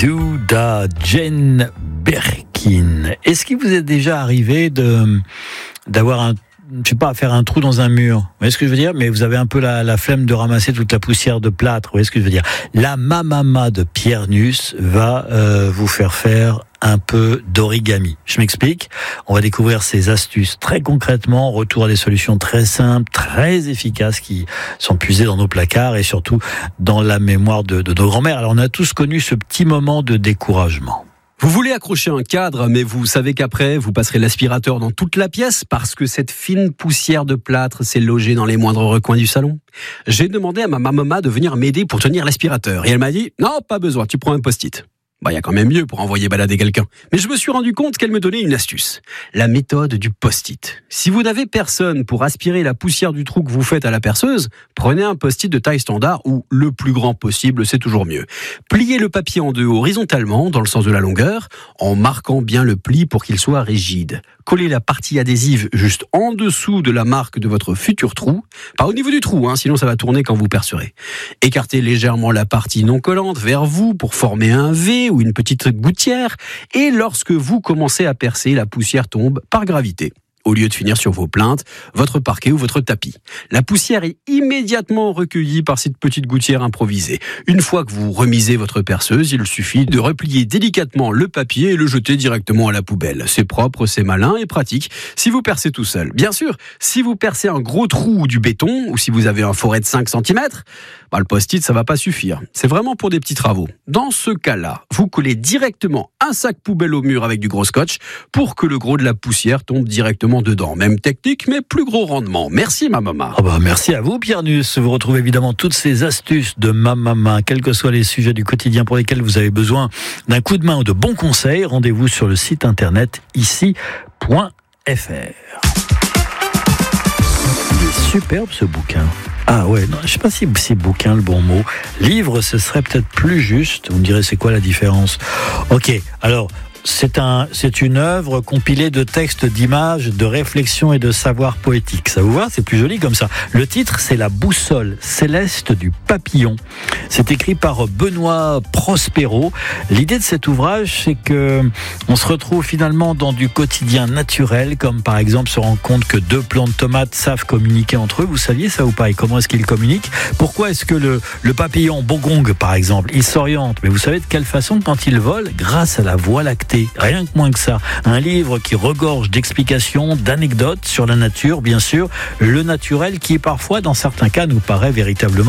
Douda, Jane Birkin. Est-ce qu'il vous est déjà arrivé d'avoir faire un trou dans un mur? Vous voyez ce que je veux dire? Mais vous avez un peu la flemme de ramasser toute la poussière de plâtre. Vous voyez ce que je veux dire? La Mamama de Pierre Nuss va vous faire un peu d'origami. Je m'explique. On va découvrir ces astuces très concrètement, retour à des solutions très simples, très efficaces qui sont puisées dans nos placards et surtout dans la mémoire de nos grands-mères. Alors on a tous connu ce petit moment de découragement. Vous voulez accrocher un cadre, mais vous savez qu'après, vous passerez l'aspirateur dans toute la pièce parce que cette fine poussière de plâtre s'est logée dans les moindres recoins du salon. J'ai demandé à ma maman de venir m'aider pour tenir l'aspirateur et elle m'a dit « Non, pas besoin, tu prends un post-it ». Il y a quand même mieux pour envoyer balader quelqu'un. Mais je me suis rendu compte qu'elle me donnait une astuce. La méthode du post-it. Si vous n'avez personne pour aspirer la poussière du trou que vous faites à la perceuse, prenez un post-it de taille standard ou le plus grand possible, c'est toujours mieux. Pliez le papier en deux horizontalement, dans le sens de la longueur, en marquant bien le pli pour qu'il soit rigide. Collez la partie adhésive juste en dessous de la marque de votre futur trou. Pas au niveau du trou, sinon ça va tourner quand vous percerez. Écartez légèrement la partie non collante vers vous pour former un V ou une petite gouttière. Et lorsque vous commencez à percer, la poussière tombe par gravité. Au lieu de finir sur vos plinthes, votre parquet ou votre tapis. La poussière est immédiatement recueillie par cette petite gouttière improvisée. Une fois que vous remisez votre perceuse, il suffit de replier délicatement le papier et le jeter directement à la poubelle. C'est propre, c'est malin et pratique si vous percez tout seul. Bien sûr, si vous percez un gros trou ou du béton, ou si vous avez un forêt de 5 cm, le post-it, ça va pas suffire. C'est vraiment pour des petits travaux. Dans ce cas-là, vous collez directement un sac poubelle au mur avec du gros scotch pour que le gros de la poussière tombe directement dedans. Même technique, mais plus gros rendement. Merci, ma maman. Merci à vous, Pierre Nuss. Vous retrouvez évidemment toutes ces astuces de ma maman, quels que soient les sujets du quotidien pour lesquels vous avez besoin d'un coup de main ou de bons conseils. Rendez-vous sur le site internet ici.fr. Il est superbe ce bouquin. Je ne sais pas si bouquin le bon mot. Livre, ce serait peut-être plus juste. Vous me direz, c'est quoi la différence? Ok, alors... C'est une œuvre compilée de textes, d'images, de réflexions et de savoirs poétiques. Ça vous va? C'est plus joli comme ça. Le titre, c'est La boussole céleste du papillon. C'est écrit par Benoît Prospero. L'idée de cet ouvrage, c'est que on se retrouve finalement dans du quotidien naturel, comme par exemple se rendre compte que 2 plants de tomates savent communiquer entre eux. Vous saviez ça ou pas? Et comment est-ce qu'ils communiquent? Pourquoi est-ce que le papillon bogong, par exemple, il s'oriente? Mais vous savez de quelle façon? Quand il vole, grâce à la voie lactée. Rien que moins que ça. Un livre qui regorge d'explications, d'anecdotes sur la nature, bien sûr. Le naturel qui, parfois, dans certains cas, nous paraît véritablement